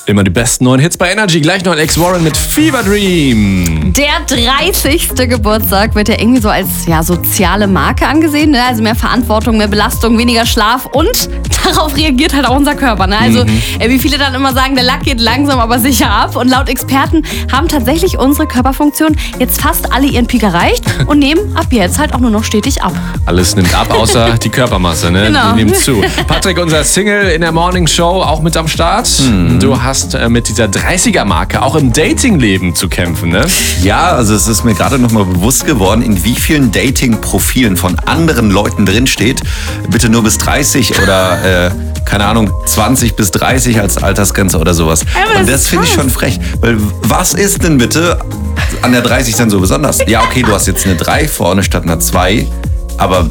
Immer die besten neuen Hits bei Energy. Gleich noch Alex Warren mit Fever Dream. Der 30. Geburtstag wird ja irgendwie so als soziale Marke angesehen. Ne? Also mehr Verantwortung, mehr Belastung, weniger Schlaf und darauf reagiert halt auch unser Körper. Ne? Also wie viele dann immer sagen, der Lack geht langsam, aber sicher ab. Und laut Experten haben tatsächlich unsere Körperfunktionen jetzt fast alle ihren Peak erreicht und nehmen ab jetzt halt auch nur noch stetig ab. Alles nimmt ab, außer die Körpermasse. Ne? Genau. Die nimmt zu. Patrick, unser Single in der Morning Show, auch mit am Start. Du hast mit dieser 30er-Marke auch im Datingleben zu kämpfen, ne? Ja, also es ist mir gerade noch mal bewusst geworden, in wie vielen Dating-Profilen von anderen Leuten drinsteht. Bitte nur bis 30 oder, keine Ahnung, 20 bis 30 als Altersgrenze oder sowas. Aber und das finde ich schon frech. Weil was ist denn bitte an der 30 dann so besonders? Ja, okay, du hast jetzt eine 3 vorne statt einer 2, aber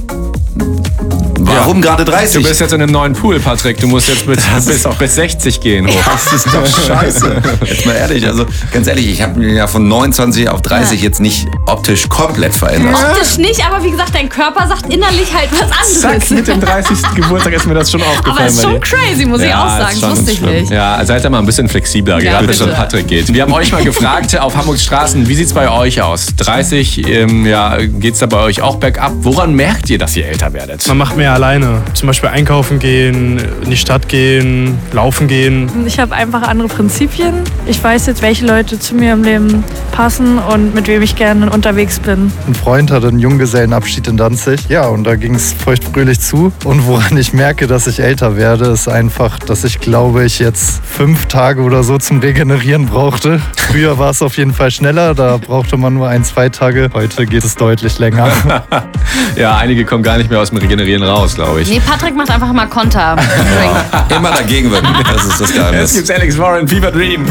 warum gerade 30? Du bist jetzt in einem neuen Pool, Patrick. Du musst jetzt bis 60 gehen hoch. Das ist doch scheiße. Jetzt mal ehrlich, also ganz ehrlich, ich habe mir ja von 29 auf 30 jetzt nicht optisch komplett verändert. Optisch nicht, aber wie gesagt, dein Körper sagt innerlich halt was anderes. Zack, mit dem 30. Geburtstag ist mir das schon aufgefallen. Aber ist schon crazy, muss ich auch sagen. ist Das schon wusste ich schlimm. nicht. Ja, seid da mal ein bisschen flexibler, gerade wenn es um bitte. Patrick geht. Wir haben euch mal gefragt auf Hamburgs Straßen, wie sieht es bei euch aus? 30, geht es da bei euch auch bergab? Woran merkt ihr, dass ihr älter werdet? Man macht mehr alleine. Zum Beispiel einkaufen gehen, in die Stadt gehen, laufen gehen. Ich habe einfach andere Prinzipien. Ich weiß jetzt, welche Leute zu mir im Leben passen und mit wem ich gerne unterwegs bin. Ein Freund hatte einen Junggesellenabschied in Danzig. Ja, und da ging es feuchtfröhlich zu. Und woran ich merke, dass ich älter werde, ist einfach, dass ich glaube, ich jetzt 5 Tage oder so zum Regenerieren brauchte. Früher war es auf jeden Fall schneller, da brauchte man nur 1-2 Tage. Heute geht es deutlich länger. Ja, einige kommen gar nicht mehr aus dem Regenerieren raus, glaube ich. Nee, Patrick macht einfach immer Konter. Immer dagegen wirken, das ist das Jetzt Geheimnis. gibt's Alex Warren, Fever Dream.